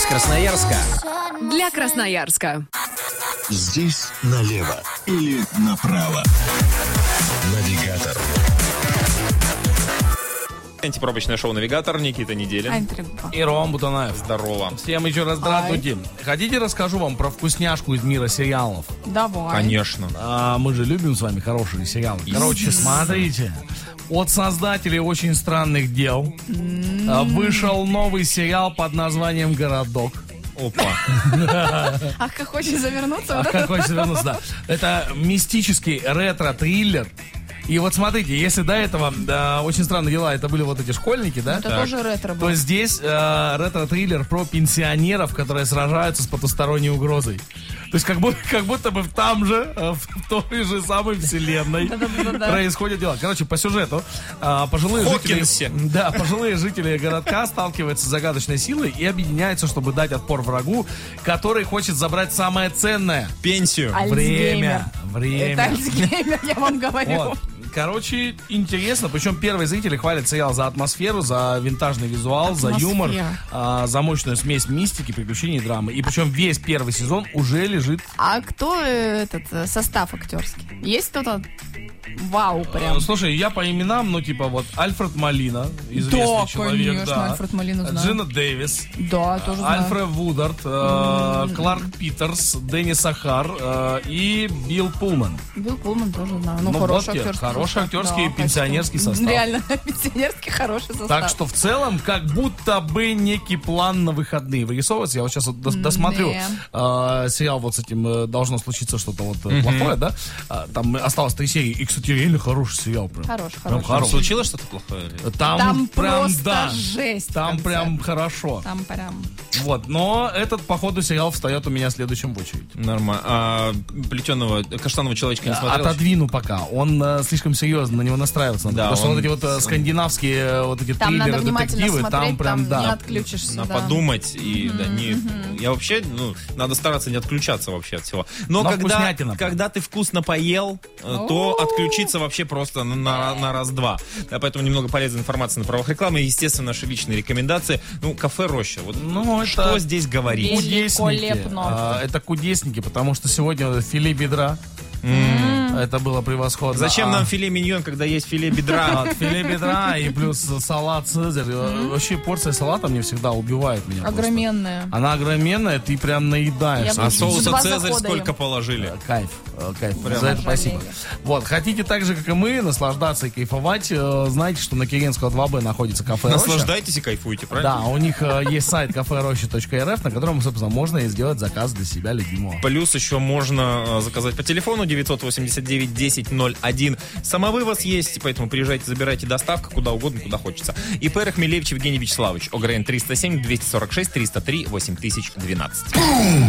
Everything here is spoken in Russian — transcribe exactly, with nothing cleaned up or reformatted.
Из Красноярска. Для Красноярска. Здесь налево или направо. Навигатор. Антипробочное шоу «Навигатор». Никита Неделин. И Ром Бутанаев. Здорово. Всем еще раз здравствуйте. Хотите, расскажу вам про вкусняшку из мира сериалов? Давай. Конечно. А, мы же любим с вами хорошие сериалы. Короче, смотрите. От создателей «Очень странных дел» а, вышел новый сериал под названием «Городок». Опа. Ах, как хочешь завернуться. А как хочется вернуться, да. Это мистический ретро-триллер. И вот смотрите, если до этого да, «Очень странные дела» это были вот эти школьники, да? Это тоже ретро был. То здесь э, ретро-триллер про пенсионеров, которые сражаются с потусторонней угрозой. То есть как будто, как будто бы там же, э, в той же самой вселенной происходят дела. Короче, по сюжету э, пожилые жители, да, пожилые жители городка сталкиваются с загадочной силой и объединяются, чтобы дать отпор врагу, который хочет забрать самое ценное. Пенсию. Время. Время. Это Альцгеймер, я вам говорю. Вот. Короче, интересно. Причем первые зрители хвалят сериал за атмосферу, за винтажный визуал, Атмосфера. за юмор, а, за мощную смесь мистики, приключений и драмы. И причем весь первый сезон уже лежит. А кто э, этот э, состав актерский? Есть кто-то? Вау, прям. Слушай, я по именам, ну типа вот Альфред Молина, известный Да, человек, конечно, да. Альфред Молину знаю. Джина Дэвис, Да, тоже знаю. Альфред Вудард, э, Кларк Питерс, Дэнни Сахар э, и Билл Пулман. Билл Пулман тоже знаю. Ну, Ну, хороший вот тебе, актерский хороший состав. актерский Да, пенсионерский качество. состав. Реально, пенсионерский хороший состав. Так что в целом, как будто бы некий план на выходные вырисовывается. Я вот сейчас вот дос- досмотрю Не. э, сериал вот с этим э, должно случиться что-то вот э, плохое, да? А, там осталось три серии. И, кстати, реально хороший сериал. Прям. Хороший, Прям хороший. хороший. Случилось что-то плохое? Там, Там прям, просто да. жесть в Там конце. прям хорошо. Там прям... Вот, но этот, походу, сериал встает у меня следующим в очередь. Нормально. А плетеного каштанового человечка не смотрел? Отодвину пока. Он э, слишком серьезно, на него настраиваться надо. Да, потому что он- вот эти вот э, скандинавские э, вот эти Там надо триллеры, внимательно детективы, смотреть, там прям, там да. не отключишься. Надо да. подумать и да, не. Я вообще, ну, надо стараться не отключаться вообще от всего. Но, Но когда, вкуснятина прям. когда ты вкусно поел, э, то отключиться вообще просто на, на, на раз-два. Да, поэтому немного полезной информации на правах рекламы и, естественно, наши личные рекомендации. Ну, кафе «Роща». Вот Ну, что это здесь говорить? кудесники. Великолепно. А, это кудесники, потому что сегодня филе бедра. Это было превосходно. Зачем А, нам филе миньон, когда есть филе бедра? вот, филе бедра и плюс салат «Цезарь». Вообще порция салата мне всегда убивает меня. просто. Огроменная. Она огроменная, ты прям наедаешься. Я А бы- соуса Два «Цезарь» захода сколько им. положили? Кайф, э, кайф. Прям За это спасибо. обожаю. Вот, хотите так же, как и мы, наслаждаться и кайфовать, э, знаете, что на Киренского два бэ находится кафе «Роща». Наслаждайтесь и кайфуйте, Да, правильно? у них э, есть сайт кафе роща точка эр эф, на котором, собственно, можно и сделать заказ для себя любимого. Плюс еще можно э, заказать по телефону девятьсот восемьдесят девять десять ноль один. Самовывоз есть, поэтому приезжайте, забирайте доставку куда угодно, куда хочется. ИП Рахмелевич Евгений Вячеславович. ОГРН триста семь двести сорок шесть триста три восемь тысяч двенадцать.